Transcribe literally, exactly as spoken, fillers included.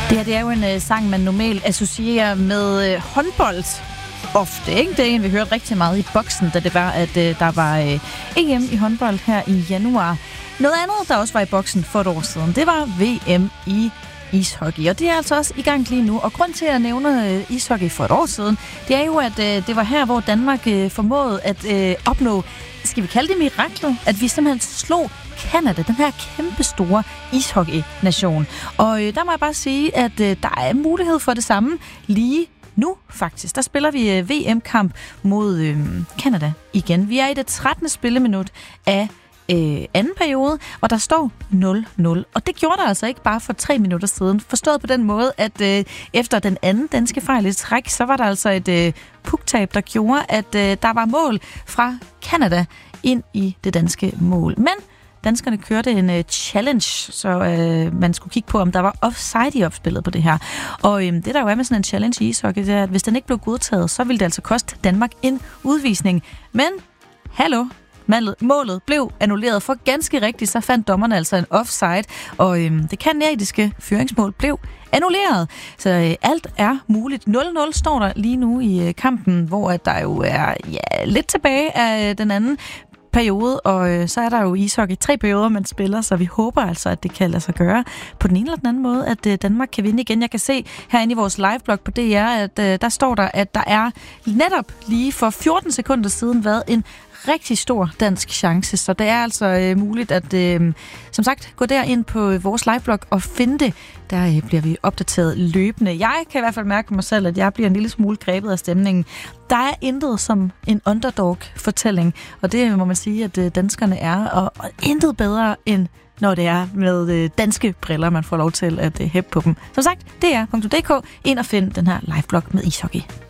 Det her det er jo en uh, sang, man normalt associerer med uh, håndbold. Ofte, ikke? Det er en, vi hørte rigtig meget i boksen, da det var, at uh, der var uh, E M i håndbold her i januar. Noget andet, der også var i boksen for et år siden, det var V M i ishockey. Og det er altså også i gang lige nu. Og grund til at nævne uh, ishockey for et år siden, det er jo, at uh, det var her, hvor Danmark uh, formåede at uh, opnå, skal vi kalde det miraklet, at vi simpelthen slog Canada, den her kæmpe store ishockey-nation. Og øh, der må jeg bare sige, at øh, der er mulighed for det samme lige nu, faktisk. Der spiller vi øh, V M-kamp mod øh, Canada igen. Vi er i det trettende spilleminut af øh, anden periode, og der står nul nul. Og det gjorde der altså ikke bare for tre minutter siden. Forstået på den måde, at øh, efter den anden danske fejl i træk, så var der altså et øh, puktab, der gjorde, at øh, der var mål fra Canada ind i det danske mål. Men danskerne kørte en uh, challenge, så uh, man skulle kigge på, om der var offside i opspillet på det her. Og um, det der jo er med sådan en challenge i ishockey, det er, at hvis den ikke blev godtaget, så ville det altså koste Danmark en udvisning. Men, hallo, målet blev annulleret, for ganske rigtigt, så fandt dommerne altså en offside, og um, det kanadiske føringsmål blev annulleret. Så uh, alt er muligt. nul nul står der lige nu i uh, kampen, hvor at der jo er ja, lidt tilbage af uh, den anden periode, og øh, så er der jo ishockey tre perioder, man spiller, så vi håber altså, at det kan lade sig gøre på den ene eller den anden måde, at øh, Danmark kan vinde igen. Jeg kan se herinde i vores liveblog på D R, at øh, der står der, at der er netop lige for fjorten sekunder siden været en rigtig stor dansk chance, så det er altså øh, muligt at, øh, som sagt, gå derind på vores liveblog og finde det. Der øh, bliver vi opdateret løbende. Jeg kan i hvert fald mærke på mig selv, at jeg bliver en lille smule grebet af stemningen. Der er intet som en underdog-fortælling, og det må man sige, at øh, danskerne er, og, og intet bedre end når det er med øh, danske briller, man får lov til at øh, hæppe på dem. Som sagt, D R punktum d k, ind og find den her liveblog med ishockey.